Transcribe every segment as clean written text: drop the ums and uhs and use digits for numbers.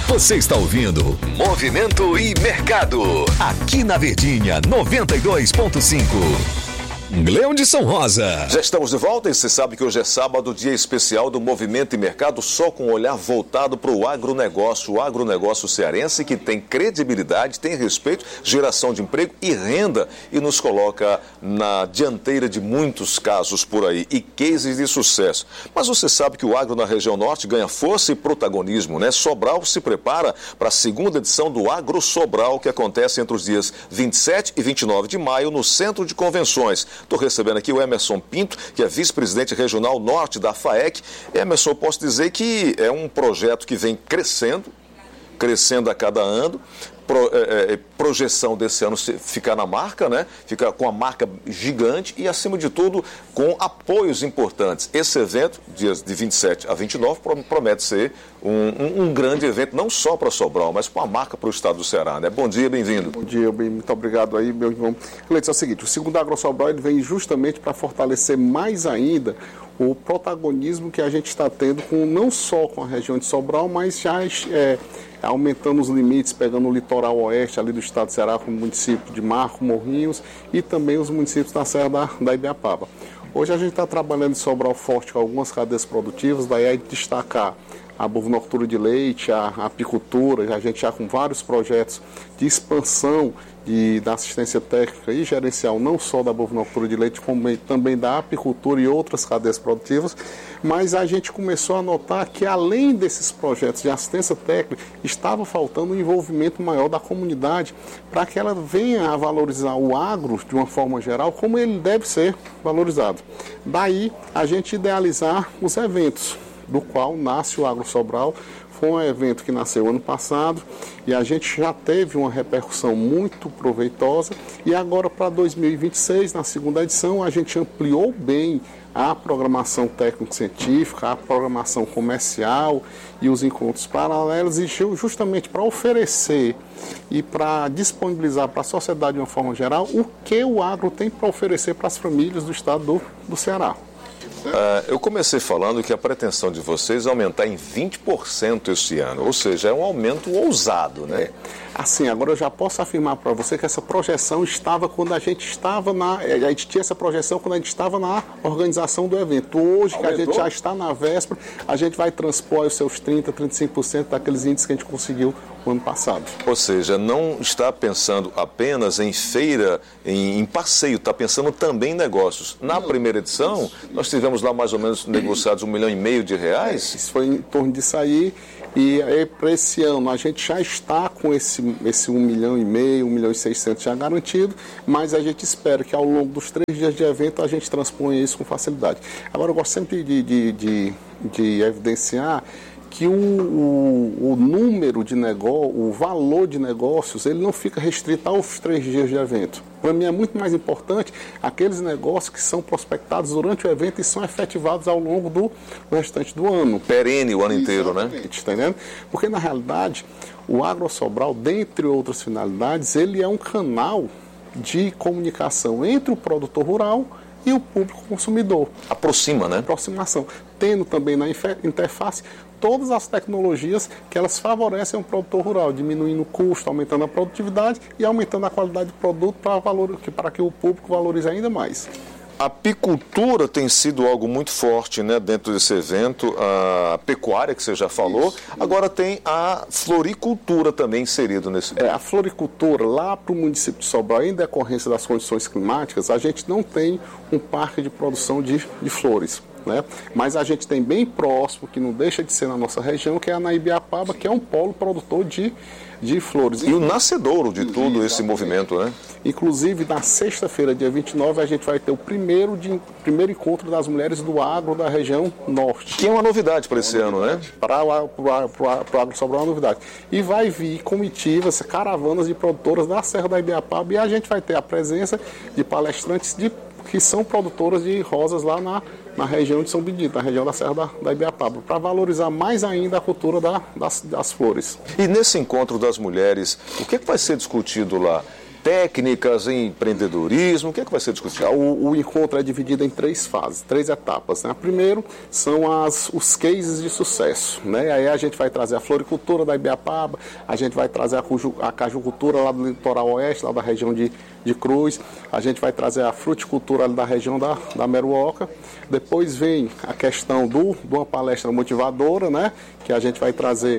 Você está ouvindo Movimento e Mercado, aqui na Verdinha 92.5. Leandson Rosa. Já estamos de volta e você sabe que hoje é sábado, dia especial do Movimento e Mercado, só com um olhar voltado para o agronegócio cearense que tem credibilidade, tem respeito, geração de emprego e renda e nos coloca na dianteira de muitos casos por aí e cases de sucesso. Mas você sabe que o agro na região norte ganha força e protagonismo, né? Sobral se prepara para a segunda edição do Agro Sobral, que acontece entre os dias 27 e 29 de maio no Centro de Convenções. Estou recebendo aqui o Emerson Pinto, que é vice-presidente regional norte da FAEC. Emerson, posso dizer que é um projeto que vem crescendo a cada ano. Projeção desse ano ficar na marca, né? Ficar com a marca gigante e, acima de tudo, com apoios importantes. Esse evento, dias de 27 a 29, promete ser um grande evento, não só para Sobral, mas com a marca para o estado do Ceará, né? Bom dia, bem-vindo. Bom dia, muito obrigado aí, meu irmão. Cleiton, é o seguinte, o segundo Agro Sobral ele vem justamente para fortalecer mais ainda o protagonismo que a gente está tendo não só com a região de Sobral, mas já aumentando os limites, pegando o litoral oeste ali do estado do Ceará, como o município de Marco, Morrinhos e também os municípios da Serra da Ibiapaba. Hoje a gente está trabalhando em Sobral forte com algumas cadeias produtivas, daí a destacar a bovinocultura de leite, a apicultura, a gente já com vários projetos de expansão da assistência técnica e gerencial, não só da bovinocultura de leite, como também da apicultura e outras cadeias produtivas, mas a gente começou a notar que além desses projetos de assistência técnica, estava faltando um envolvimento maior da comunidade para que ela venha a valorizar o agro de uma forma geral como ele deve ser valorizado. Daí a gente idealizar os eventos, do qual nasce o Agro Sobral. Foi um evento que nasceu ano passado e a gente já teve uma repercussão muito proveitosa e agora para 2026, na segunda edição, a gente ampliou bem a programação técnico-científica, a programação comercial e os encontros paralelos e justamente para oferecer e para disponibilizar para a sociedade de uma forma geral o que o agro tem para oferecer para as famílias do estado do Ceará. Eu comecei falando que a pretensão de vocês é aumentar em 20% este ano, ou seja, é um aumento ousado, né? Assim, agora eu já posso afirmar para você que essa projeção estava quando a gente estava a gente tinha essa projeção quando a gente estava na organização do evento. Hoje, que a gente já está na véspera, a gente vai transpor os seus 30%, 35% daqueles índices que a gente conseguiu no ano passado. Ou seja, não está pensando apenas em feira, em passeio, está pensando também em negócios. Na primeira edição, nós tivemos lá mais ou menos negociados R$1,5 milhão. Isso foi em torno disso aí. E para esse ano a gente já está com esse R$1,5 milhão, R$1,6 milhão já garantido, mas a gente espera que ao longo dos 3 dias de evento a gente transponha isso com facilidade. Agora eu gosto sempre de evidenciar que o número de negócio, o valor de negócios, ele não fica restrito aos 3 dias de evento. Para mim é muito mais importante aqueles negócios que são prospectados durante o evento e são efetivados ao longo do restante do ano. Perene o ano inteiro, né? Está entendendo? Porque na realidade o Agro Sobral, dentre outras finalidades, ele é um canal de comunicação entre o produtor rural e o público consumidor. Aproxima, né? Aproximação. Tendo também na interface todas as tecnologias que elas favorecem o produtor rural, diminuindo o custo, aumentando a produtividade e aumentando a qualidade do produto para que o público valorize ainda mais. A apicultura tem sido algo muito forte, né, dentro desse evento, a pecuária que você já falou, agora tem a floricultura também inserido nesse evento. A floricultura, lá para o município de Sobral, em decorrência das condições climáticas, a gente não tem um parque de produção de flores, né? Mas a gente tem bem próximo, que não deixa de ser na nossa região, que é a Ibiapaba, que é um polo produtor de flores. E o nascedouro de tudo esse movimento, né? Inclusive, na sexta-feira, dia 29, a gente vai ter o primeiro encontro das mulheres do agro da região norte. Que é uma novidade para esse ano, né? Para o Agro Sobral é uma novidade. E vai vir comitivas, caravanas de produtoras da Serra da Ibiapaba e a gente vai ter a presença de palestrantes que são produtoras de rosas lá na região de São Benedito, na região da Serra da Ibiapaba, para valorizar mais ainda a cultura das flores. E nesse encontro das mulheres, o que vai ser discutido lá? técnicas, em empreendedorismo? O que é que vai ser discutido? O encontro é dividido em 3 fases, 3 etapas, né? Primeiro são os cases de sucesso, né? Aí a gente vai trazer a floricultura da Ibiapaba, a gente vai trazer a cajucultura lá do litoral oeste, lá da região de Cruz, a gente vai trazer a fruticultura da região da Meruoca. Depois vem a questão de uma palestra motivadora, né? Que a gente vai trazer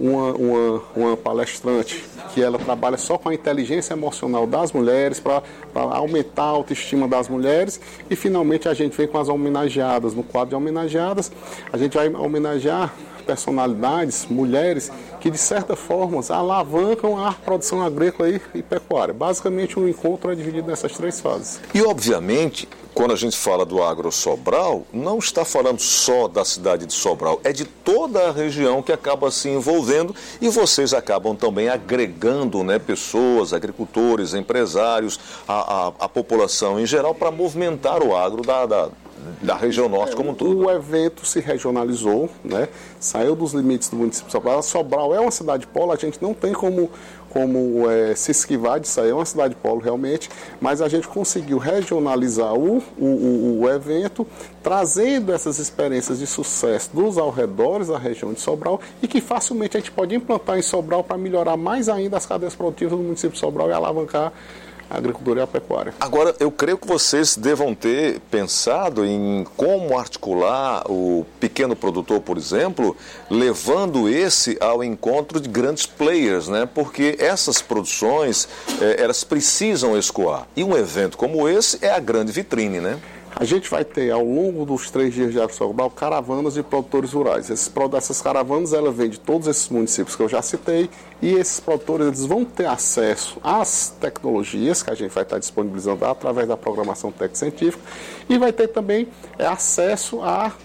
uma palestrante que ela trabalha só com a inteligência emocional das mulheres, para aumentar a autoestima das mulheres. E finalmente a gente vem com as homenageadas. No quadro de homenageadas, a gente vai homenagear personalidades, mulheres, que de certa forma alavancam a produção agrícola e pecuária. Basicamente o encontro é dividido nessas 3 fases. E obviamente, quando a gente fala do Agro Sobral, não está falando só da cidade de Sobral, é de toda a região que acaba se envolvendo, e vocês acabam também agregando, né, pessoas, agricultores, empresários, a população em geral, para movimentar o agro da região norte como um todo. O evento se regionalizou, né? Saiu dos limites do município de Sobral. Sobral é uma cidade polo, a gente não tem como se esquivar disso aí, é uma cidade polo realmente, mas a gente conseguiu regionalizar o evento, trazendo essas experiências de sucesso dos arredores da região de Sobral, e que facilmente a gente pode implantar em Sobral para melhorar mais ainda as cadeias produtivas do município de Sobral e alavancar a agricultura e a pecuária. Agora, eu creio que vocês devam ter pensado em como articular o pequeno produtor, por exemplo, levando esse ao encontro de grandes players, né? Porque essas produções, elas precisam escoar. E um evento como esse é a grande vitrine, né? A gente vai ter, ao longo dos 3 dias de Agro Sobral, caravanas de produtores rurais. Essas caravanas, ela vem de todos esses municípios que eu já citei, e esses produtores, eles vão ter acesso às tecnologias que a gente vai estar disponibilizando através da programação técnico-científica, e vai ter também acesso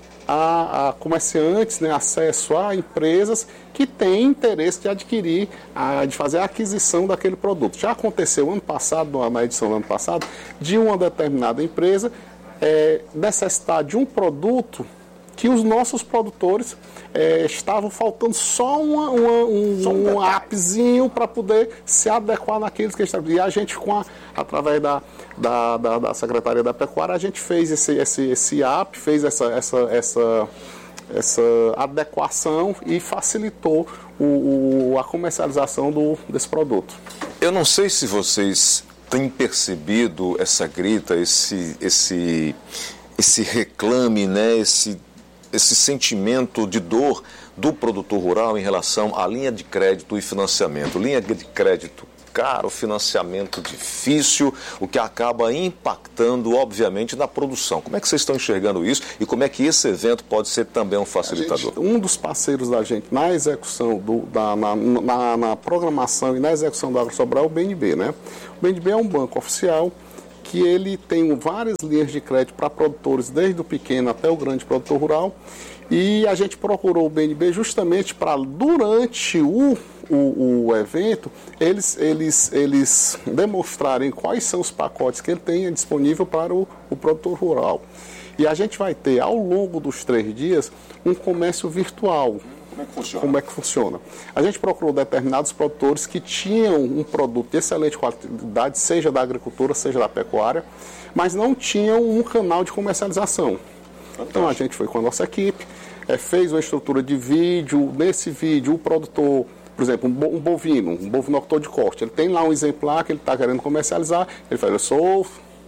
a comerciantes, né, acesso a empresas que têm interesse de adquirir, de fazer a aquisição daquele produto. Já aconteceu ano passado, na edição do ano passado, de uma determinada empresa necessitar de um produto que os nossos produtores estavam faltando só um appzinho para poder se adequar naqueles que estavam. E a gente, através da Secretaria da Pecuária, a gente fez esse app, fez essa adequação e facilitou a comercialização desse produto. Eu não sei se vocês têm percebido essa grita, esse reclame, né? Esse sentimento de dor do produtor rural em relação à linha de crédito e financiamento. Linha de crédito caro, financiamento difícil, o que acaba impactando, obviamente, na produção. Como é que vocês estão enxergando isso e como é que esse evento pode ser também um facilitador? Um dos parceiros da gente na execução, na programação e na execução do Agro Sobral é o BNB, né? O BNB é um banco oficial que ele tem várias linhas de crédito para produtores, desde o pequeno até o grande produtor rural, e a gente procurou o BNB justamente para, durante o evento, eles demonstrarem quais são os pacotes que ele tem disponível para o produtor rural. E a gente vai ter, ao longo dos 3 dias, um comércio virtual. Como é que funciona? A gente procurou determinados produtores que tinham um produto de excelente qualidade, seja da agricultura, seja da pecuária, mas não tinham um canal de comercialização. Então a gente foi com a nossa equipe, fez uma estrutura de vídeo. Nesse vídeo, o produtor, por exemplo, um bovinocultor de corte, ele tem lá um exemplar que ele está querendo comercializar, ele fala: eu sou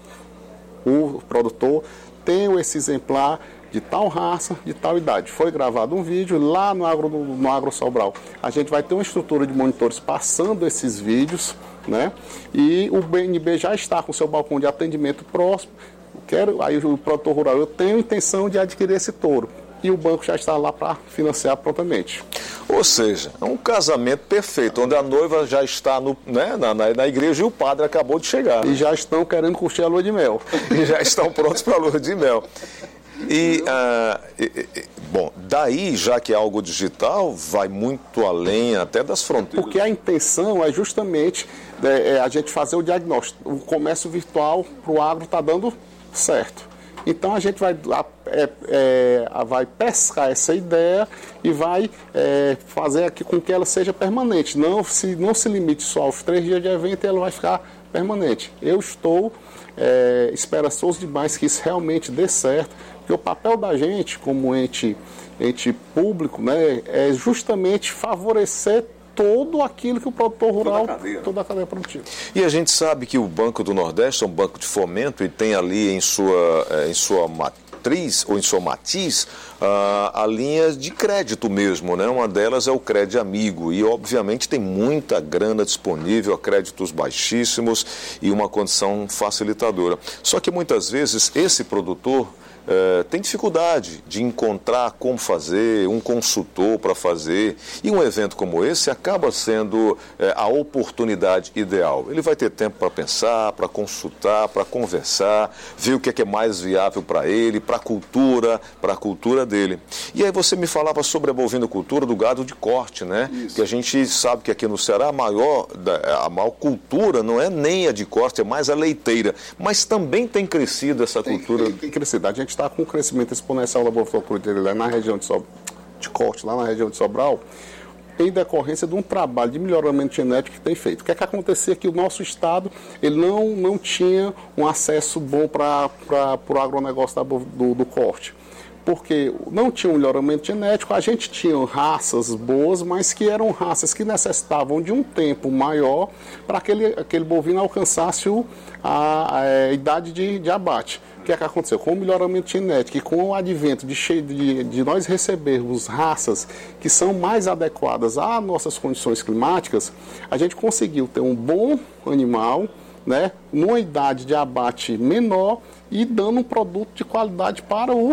o produtor, tenho esse exemplar de tal raça, de tal idade. Foi gravado um vídeo lá no Agro Sobral. A gente vai ter uma estrutura de monitores passando esses vídeos, né? E o BNB já está com seu balcão de atendimento próximo. Aí o produtor rural, eu tenho intenção de adquirir esse touro. E o banco já está lá para financiar prontamente. Ou seja, é um casamento perfeito, onde a noiva já está na igreja e o padre acabou de chegar. E já estão querendo curtir a lua de mel. E já estão prontos para a lua de mel. Bom, daí, já que é algo digital, vai muito além até das fronteiras. Porque a intenção é justamente a gente fazer o diagnóstico. O comércio virtual para o agro está dando certo. Então a gente vai pescar essa ideia e vai fazer aqui com que ela seja permanente. Não se limite só aos 3 dias de evento, ela vai ficar permanente. Eu estou esperançoso demais que isso realmente dê certo, porque o papel da gente como ente público, né, é justamente favorecer todo aquilo que o produtor rural, toda a cadeia produtiva. E a gente sabe que o Banco do Nordeste é um banco de fomento e tem ali em sua matriz ou em sua matiz a linha de crédito mesmo, né? Uma delas é o Crédito Amigo e obviamente tem muita grana disponível, créditos baixíssimos e uma condição facilitadora. Só que muitas vezes esse produtor tem dificuldade de encontrar como fazer, um consultor para fazer, e um evento como esse acaba sendo a oportunidade ideal. Ele vai ter tempo para pensar, para consultar, para conversar, ver o que é mais viável para ele, para a cultura dele. E aí você me falava sobre a bovinocultura do gado de corte, né? Isso. Que a gente sabe que aqui no Ceará a maior cultura não é nem a de corte, é mais a leiteira, mas também tem crescido essa cultura. Tem crescido. A gente está com um crescimento exponencial da bovinocultura na região de corte, lá na região de Sobral, em decorrência de um trabalho de melhoramento genético que tem feito. O que é que acontecia? Que o nosso estado ele não tinha um acesso bom para o agronegócio do corte. Porque não tinha um melhoramento genético, a gente tinha raças boas, mas que eram raças que necessitavam de um tempo maior para que aquele bovino alcançasse a idade de abate. O que é que aconteceu? Com o melhoramento genético e com o advento de nós recebermos raças que são mais adequadas às nossas condições climáticas, a gente conseguiu ter um bom animal, né, numa idade de abate menor e dando um produto de qualidade para o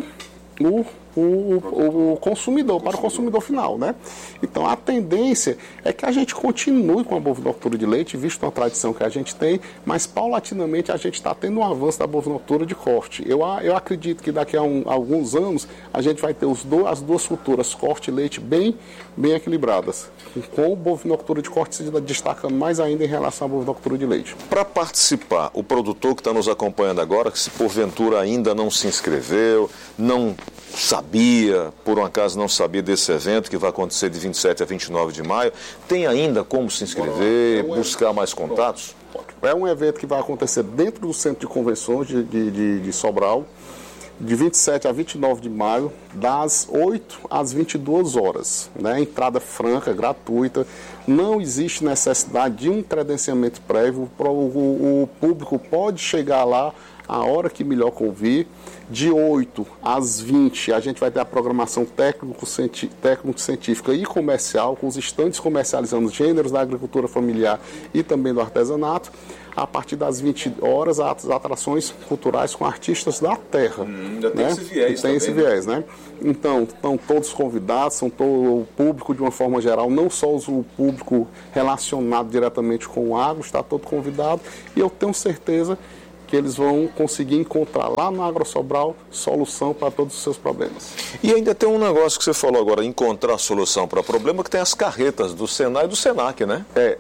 consumidor, para o consumidor final, né? Então, a tendência é que a gente continue com a bovinocultura de leite, visto a tradição que a gente tem, mas paulatinamente a gente está tendo um avanço da bovinocultura de corte. Eu acredito que daqui a alguns anos a gente vai ter as duas culturas, corte e leite, bem equilibradas, com a bovinocultura de corte se destacando mais ainda em relação à bovinocultura de leite. Para participar, o produtor que está nos acompanhando agora, que se porventura ainda não se inscreveu, não sabia, por um acaso não sabia desse evento que vai acontecer de 27 a 29 de maio, tem ainda como se inscrever, buscar mais contatos? É um evento que vai acontecer dentro do Centro de Convenções de Sobral, de 27 a 29 de maio, das 8 às 22 horas. Né? Entrada franca, gratuita, não existe necessidade de um credenciamento prévio, o público pode chegar lá a hora que melhor convir. De 8 às 20, a gente vai ter a programação técnico-científica e comercial, com os estandes comercializando gêneros da agricultura familiar e também do artesanato. A partir das 20 horas, as atrações culturais com artistas da terra. Ainda tem esse viés também, esse viés, né? Então, estão todos convidados, são todo o público de uma forma geral, não só o público relacionado diretamente com o agro, está todo convidado, e eu tenho certeza que eles vão conseguir encontrar lá no AgroSobral solução para todos os seus problemas. E ainda tem um negócio que você falou agora, encontrar solução para problema, que tem as carretas do Senai e do Senac, né?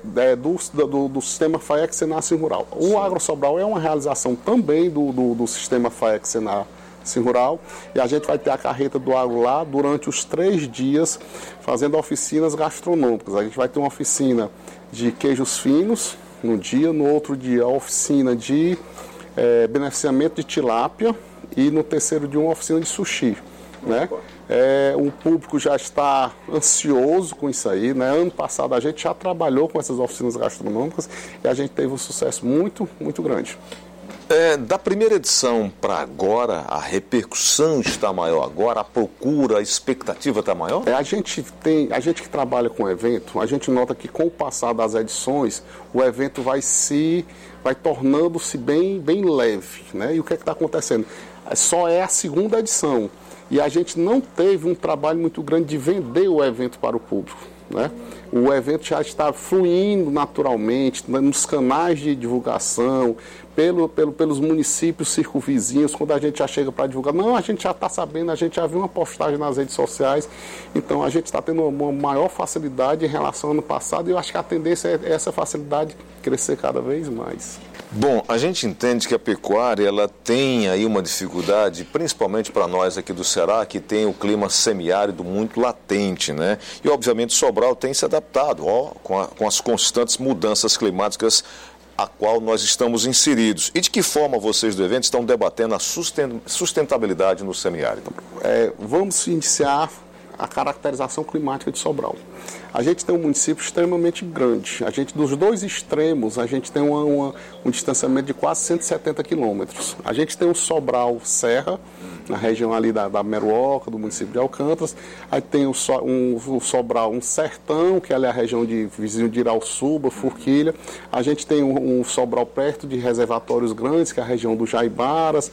Do sistema FAEC Senac Rural. O AgroSobral é uma realização também do sistema FAEC Senac Rural, e a gente vai ter a carreta do agro lá durante os 3 dias, fazendo oficinas gastronômicas. A gente vai ter uma oficina de queijos finos no dia, no outro dia a oficina de beneficiamento de tilápia e no terceiro dia uma oficina de sushi, né? O público já está ansioso com isso aí, né? Ano passado a gente já trabalhou com essas oficinas gastronômicas e a gente teve um sucesso muito, muito grande. Da primeira edição para agora, a repercussão está maior agora, a procura, a expectativa está maior? A gente que trabalha com evento, a gente nota que com o passar das edições, o evento vai tornando-se bem leve, né? E o que é que está acontecendo? Só é a segunda edição e a gente não teve um trabalho muito grande de vender o evento para o público, né? O evento já está fluindo naturalmente nos canais de divulgação, pelos municípios circunvizinhos, quando a gente já chega para divulgar. Não, a gente já está sabendo, a gente já viu uma postagem nas redes sociais, então a gente está tendo uma maior facilidade em relação ao ano passado e eu acho que a tendência é essa facilidade crescer cada vez mais. Bom, a gente entende que a pecuária ela tem aí uma dificuldade, principalmente para nós aqui do Ceará, que tem o clima semiárido muito latente, né? E obviamente Sobral tem se adaptado com as constantes mudanças climáticas a qual nós estamos inseridos. E de que forma vocês do evento estão debatendo a sustentabilidade no semiárido? Vamos iniciar a caracterização climática de Sobral. A gente tem um município extremamente grande. A gente, dos dois extremos, a gente tem um distanciamento de quase 170 quilômetros. A gente tem o Sobral Serra, na região ali da Meruoca, do município de Alcântaras. Aí tem o Sobral, um Sertão, que é ali a região de vizinho de Irauçuba, Forquilha. A gente tem um Sobral perto de reservatórios grandes, que é a região do Jaibaras.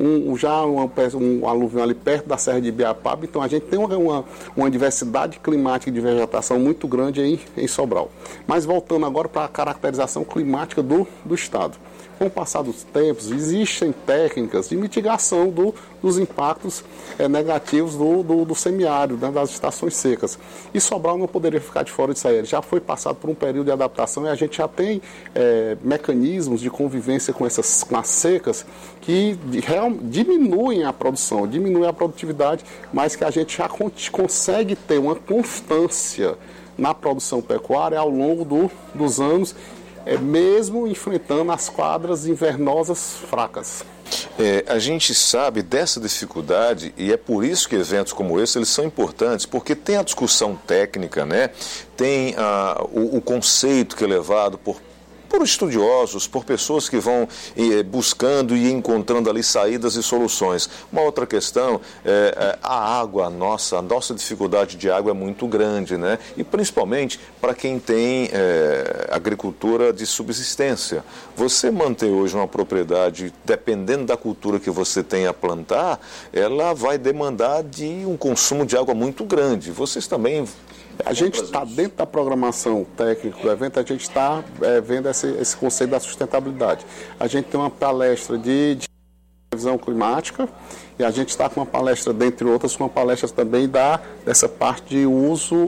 Um aluvião ali perto da Serra de Ibiapaba. Então a gente tem uma diversidade climática de vegetação muito grande aí em Sobral. Mas voltando agora para a caracterização climática do estado. Com o passar dos tempos, existem técnicas de mitigação dos impactos negativos do semiárido, né, das estações secas. E Sobral não poderia ficar de fora disso aí. Ele já foi passado por um período de adaptação e a gente já tem mecanismos de convivência com as secas que diminuem a produção, diminuem a produtividade, mas que a gente já consegue ter uma constância na produção pecuária ao longo dos anos, mesmo enfrentando as quadras invernosas fracas. A gente sabe dessa dificuldade e é por isso que eventos como esse eles são importantes, porque tem a discussão técnica, né? Tem o conceito que é levado por estudiosos, por pessoas que vão buscando e encontrando ali saídas e soluções. Uma outra questão a água, a nossa dificuldade de água é muito grande, né? E principalmente para quem tem agricultura de subsistência. Você manter hoje uma propriedade, dependendo da cultura que você tem a plantar, ela vai demandar de um consumo de água muito grande. Vocês também... A gente está dentro da programação técnica do evento, a gente está vendo esse conceito da sustentabilidade. A gente tem uma palestra de previsão climática e a gente está com uma palestra, dentre outras, com uma palestra também dessa parte de uso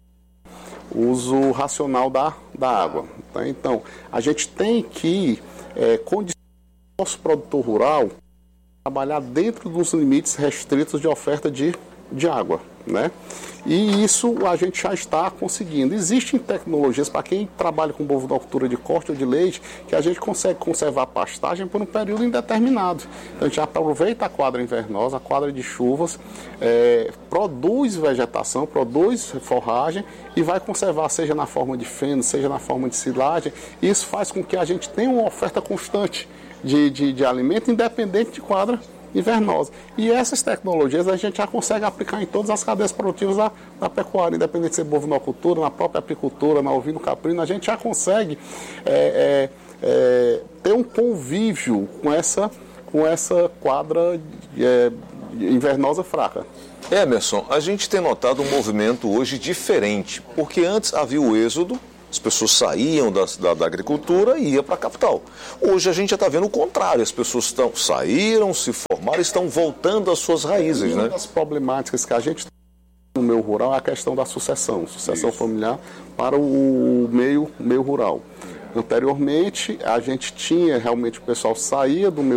racional da água. Tá? Então, a gente tem que condicionar o nosso produtor rural a trabalhar dentro dos limites restritos de oferta de água, né? E isso a gente já está conseguindo. Existem tecnologias para quem trabalha com bovinocultura de corte ou de leite, que a gente consegue conservar a pastagem por um período indeterminado. Então a gente aproveita a quadra invernosa, a quadra de chuvas, produz vegetação, produz forragem e vai conservar, seja na forma de feno, seja na forma de silagem. Isso faz com que a gente tenha uma oferta constante de alimento, independente de quadra invernosa. E essas tecnologias a gente já consegue aplicar em todas as cadeias produtivas da pecuária, independente de ser bovinocultura, na própria apicultura, na ovino-caprino, a gente já consegue ter um convívio com essa quadra invernosa fraca. Emerson, a gente tem notado um movimento hoje diferente, porque antes havia o êxodo, as pessoas saíam da agricultura e iam para a capital. Hoje a gente já está vendo o contrário, as pessoas saíram, se formaram, estão voltando às suas raízes, né? Uma das problemáticas que a gente tem no meio rural é a questão da sucessão familiar para o meio rural. Anteriormente, a gente tinha realmente o pessoal saía do meio